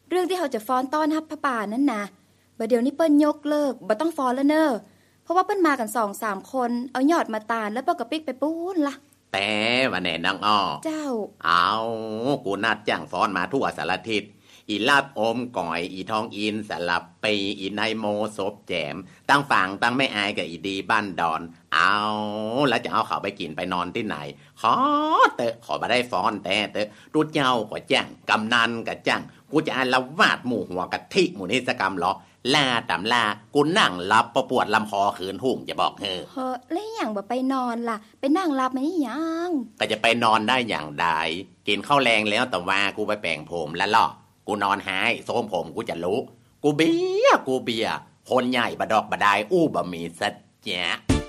เรื่องที่เขาจะฟ้อนต้อนรับพระป่านั่นนะบัดเดี๋ยวนี้เปิ้นยกเลิกบ่ต้องฟ้อนแล้วเนอะเพราะว่าเปิ้นมากัน 2-3 คนเอายอดมาตาลแล้วเปิ้นก็ปิ๊กไปปูนล่ะแต่ว่าแน่นางอ้อเจ้าเอากูนัดจ้างฟ้อนมาทั่วสารทิศอีลาดอมก่อยอีทองอินสลับปีอีไนโมศพแจมตั้งฝั่งตั้งไม่อายกับอีดีบ้านดอนเอาแล้วจะเอาเขาไปกินไปนอนที่ไหนขอเตอะขอมาได้ฟ้อนแต่เตอะรูเจ้าก็จ้างกำนันก็จ้างกูจะอาละวาดหมู่หัวกะทิหมู่นิสกรรมหรอลาตำลากูนั่งรับประปวดลำคอขืนหุ่งจะบอกเฮ้อแล้วอย่างบ่ไปนอนล่ะไปนั่งรับมันนี่ยังก็จะไปนอนได้อย่างใดกินข้าวแรงแล้วแต่ว่ากูไปแปลงผมแล้วล่ะกูนอนหายโซมผมกูจะลุกกูเบียคนใหญ่บดอกบดายอู้บะมีสัจจะ